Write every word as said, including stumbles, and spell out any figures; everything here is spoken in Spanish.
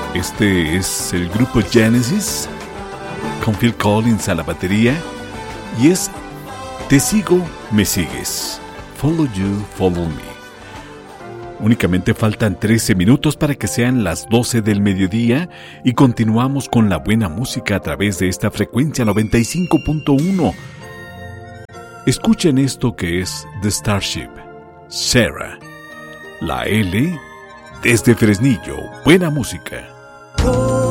Este es el grupo Genesis, con Phil Collins a la batería, y es Te sigo, me sigues. Follow you, follow me. Únicamente faltan trece minutos para que sean las doce del mediodía y continuamos con la buena música a través de esta frecuencia noventa y cinco punto uno. Escuchen esto que es The Starship, Sarah. La L desde Fresnillo, buena música.